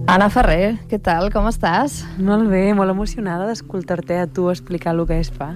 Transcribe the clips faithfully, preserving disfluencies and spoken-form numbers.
Anna Ferrer, què tal? Com estàs? Molt bé, molt emocionada d'escoltar-te a tu explicar el que és pa.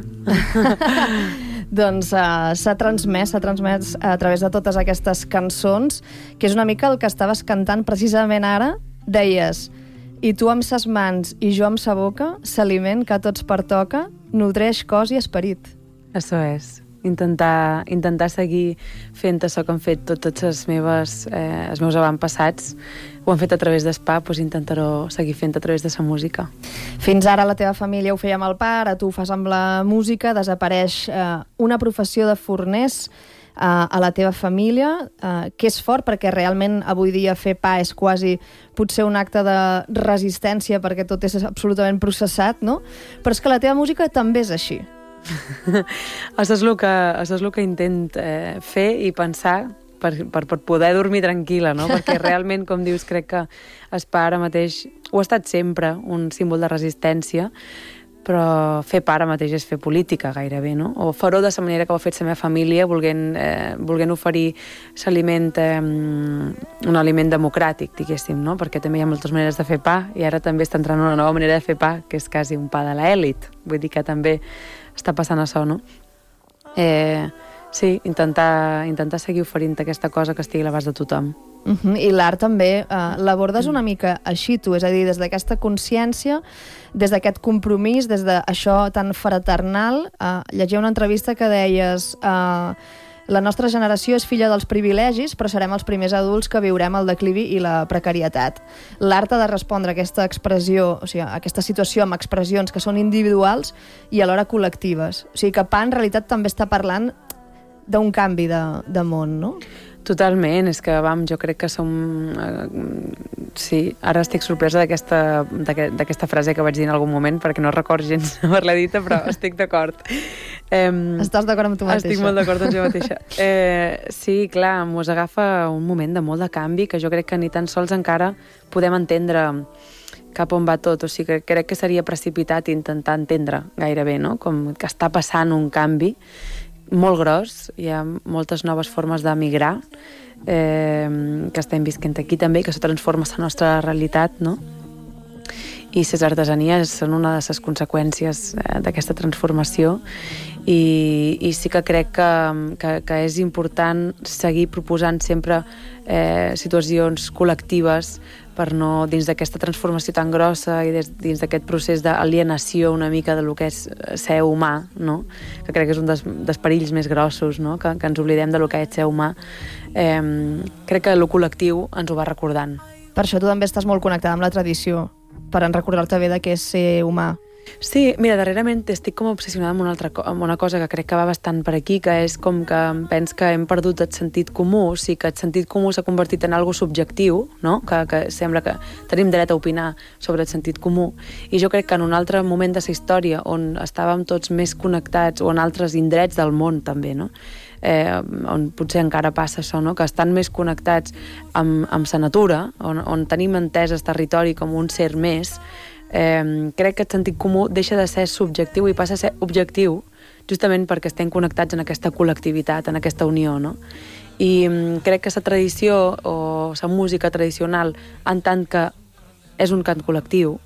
Doncs uh, s'ha transmès, s'ha transmès a través de totes aquestes cançons, que és una mica el que estaves cantant precisament ara. Deies, i tu amb ses mans i jo amb sa boca, s'aliment que a tots pertoca, nodreix cos i esperit. Això és. Intentar, intentar seguir fent això que han fet tots els meves, eh, els meus avantpassats, ho han fet a través d'Espa, doncs intentaré seguir fent a través de la música. Fins ara la teva família ho feia amb el pa, ara tu ho fas amb la música, desapareix eh, una professió de forners eh, a la teva família, eh, que és fort perquè realment avui dia fer pa és quasi potser un acte de resistència perquè tot és absolutament processat, no? Però és que la teva música també és així. Això és el que, això és el que intent eh, fer i pensar per, per, per poder dormir tranquil·la, no? Perquè realment, com dius, crec que el pa ara mateix ho ha estat sempre un símbol de resistència, però fer pa ara mateix és fer política gairebé, no? O fer-ho de la manera que ho ha fet la meva família, volent, eh, volent oferir l'aliment, eh, un aliment democràtic, diguéssim, no? Perquè també hi ha moltes maneres de fer pa i ara també està entrant una nova manera de fer pa, que és quasi un pa de l'elit. Vull dir que també està passant això, no? Eh, sí, intentar, intentar seguir oferint aquesta cosa que estigui a l'abast de tothom. Uh-huh. I l'art també eh, l'abordes una mica així, tu, és a dir, des d'aquesta consciència, des d'aquest compromís, des d'això tan fraternal. Eh, llegia una entrevista que deies eh, la nostra generació és filla dels privilegis, però serem els primers adults que viurem el declivi i la precarietat. L'art ha de respondre a aquesta expressió, o sigui, a aquesta situació amb expressions que són individuals i alhora col·lectives. O sigui que Pa en realitat també està parlant d'un canvi de, de món, no? Totalment, és que, vam, jo crec que som... Eh, sí, ara estic sorpresa d'aquesta d'aquesta frase que vaig dir en algun moment, perquè no recordo gens haver-la dita, però estic d'acord. Eh, Estàs d'acord amb tu mateixa? Estic molt d'acord amb jo mateixa. Eh, sí, clar, mos agafa un moment de molt de canvi, que jo crec que ni tan sols encara podem entendre cap on va tot, o sigui, que crec que seria precipitat intentar entendre gairebé, no? Com que està passant un canvi molt gros, hi ha moltes noves formes d'emigrar eh, que estem visquent aquí també, que se transforma la nostra realitat, no? I les artesanies són una de les conseqüències eh, d'aquesta transformació i, i sí que crec que, que, que és important seguir proposant sempre eh, situacions col·lectives per no, dins d'aquesta transformació tan grossa i des, dins d'aquest procés d'alienació una mica de lo que és ser humà, no? Que crec que és un dels, dels perills més grossos, no? que, que ens oblidem de lo que és ser humà. Eh, crec que lo col·lectiu ens ho va recordant. Per això tu també estàs molt connectada amb la tradició, per en recordar-te bé de què és ser humà. Sí, mira, darrerament estic com obsessionada amb una, altra, amb una cosa que crec que va bastant per aquí, que és com que pens que hem perdut el sentit comú, o sigui que el sentit comú s'ha convertit en algo subjectiu, no? que, que sembla que tenim dret a opinar sobre el sentit comú, i jo crec que en un altre moment de la història on estàvem tots més connectats, o en altres indrets del món també, no? Eh, on potser encara passa això, no? Que estan més connectats amb, amb la natura, on, on tenim entès el territori com un ser més, eh, crec que el sentit comú deixa de ser subjectiu i passa a ser objectiu, justament perquè estem connectats en aquesta col·lectivitat, en aquesta unió, no? I mm, crec que la tradició o la música tradicional, en tant que és un cant col·lectiu,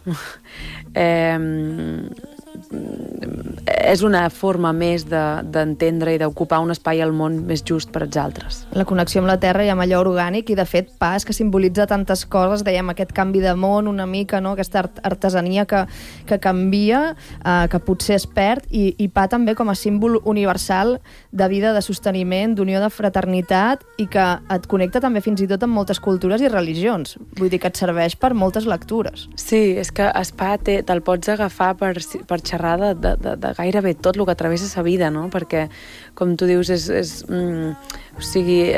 eh, és una forma més d'entendre de, i d'ocupar un espai al món més just per als altres. La connexió amb la terra i amb allò orgànic, i de fet Pa és que simbolitza tantes coses, dèiem aquest canvi de món una mica, no? Aquesta art artesania que, que canvia, eh, que potser es perd, i, i Pa també com a símbol universal de vida, de sosteniment, d'unió, de fraternitat, i que et connecta també fins i tot amb moltes cultures i religions. Vull dir que et serveix per moltes lectures. Sí, és que el Pa te'l pots agafar per, per xerrar de, de, de, de gairebé tot el que travessa sa vida, no? Perquè, com tu dius, és, és, mm, o sigui,